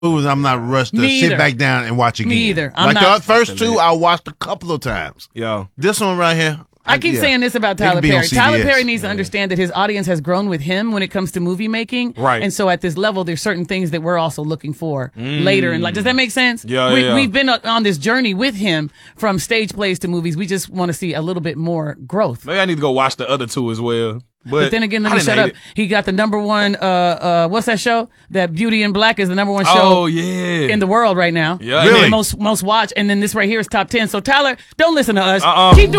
movies I'm not rushed to Me sit either. back down and watch again. Me either. I'm Like not- the first two, I watched a couple of times. Yeah. This one right here. I keep saying this about It can Tyler be on Perry. Tyler CBS. Perry needs to understand that his audience has grown with him when it comes to movie making. Right. And so at this level, there's certain things that we're also looking for later. And like, does that make sense? Yeah, we, yeah. We've been on this journey with him from stage plays to movies. We just want to see a little bit more growth. Maybe I need to go watch the other two as well. But then again, let I me didn't shut hate up. it. He got the number one, what's that show? That Beauty in Black is the number one show Oh, yeah. in the world right now. Yeah. Really? Most watched. And then this right here is top 10. So Tyler, don't listen to us. Uh-uh. Keep doing